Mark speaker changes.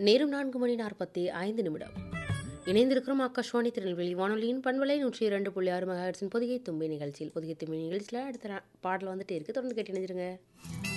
Speaker 1: நேரம் 4:45. இணைந்திருக்கிறோம் ஆகாஷ்வாணி திருநெல்வேலி வானொலியின் பண்பலை 102.6 மெகாஹெர்ட்ஸின் பொதிகை தும்பி நிகழ்ச்சியில். பொதிகை தும்பி நிகழ்ச்சியில் அடுத்த பாடல் வந்துட்டே இருக்கு. தொடர்ந்து கேட்டு இணைஞ்சிருங்க.